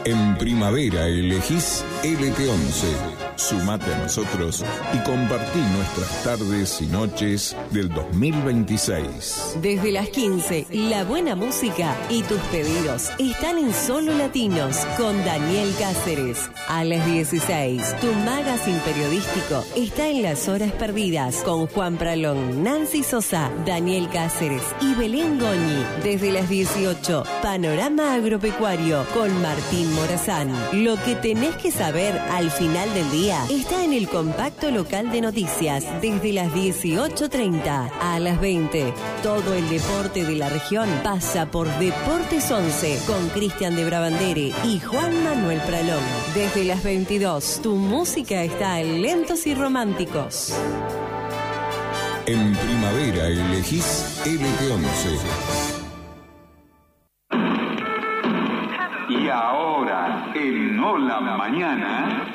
En primavera elegís LT11. Sumate a nosotros y compartí nuestras tardes y noches del 2026. Desde las 15, la buena música y tus pedidos están en Solo Latinos con Daniel Cáceres. A las 16, tu magazine periodístico está en Las Horas Perdidas con Juan Pralón, Nancy Sosa, Daniel Cáceres y Belén Goñi. Desde las 18, Panorama Agropecuario con Martín Morazán. Lo que tenés que saber al final del día está en el compacto local de noticias desde las 18:30 a las 20. Todo el deporte de la región pasa por Deportes 11 con Cristian de Brabandere y Juan Manuel Pralón. Desde las 22, tu música está en Lentos y Románticos. En primavera elegís LT11. Y ahora, en Hola Mañana,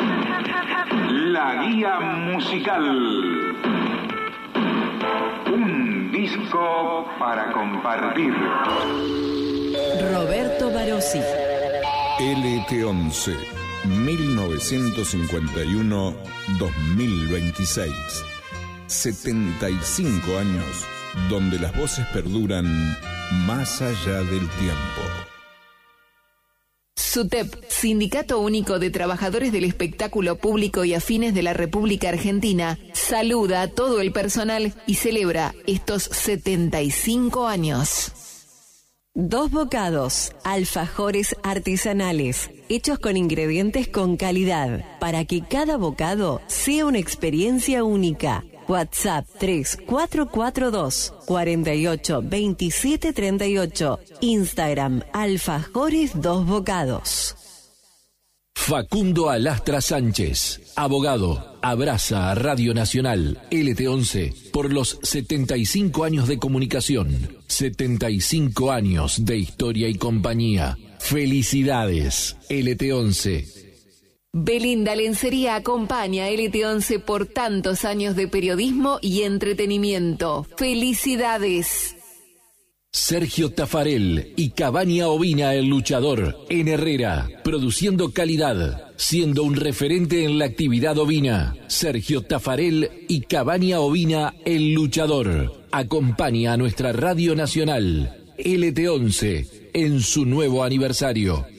la guía musical. Un disco para compartir. Roberto Barossi. LT11, 1951-2026. 75 años donde las voces perduran más allá del tiempo. SUTEP, Sindicato Único de Trabajadores del Espectáculo Público y Afines de la República Argentina, saluda a todo el personal y celebra estos 75 años. Dos Bocados, alfajores artesanales, hechos con ingredientes con calidad, para que cada bocado sea una experiencia única. WhatsApp 3442 48 27 38. Instagram Alfajores Dos Bocados. Facundo Alastra Sánchez, abogado, abraza a Radio Nacional LT11 por los 75 años de comunicación, 75 años de historia y compañía. Felicidades, LT11. Belinda Lencería acompaña a LT11 por tantos años de periodismo y entretenimiento. ¡Felicidades! Sergio Tafarel y Cabaña Ovina el Luchador en Herrera, produciendo calidad, siendo un referente en la actividad ovina. Sergio Tafarel y Cabaña Ovina el Luchador acompaña a nuestra Radio Nacional LT11 en su nuevo aniversario.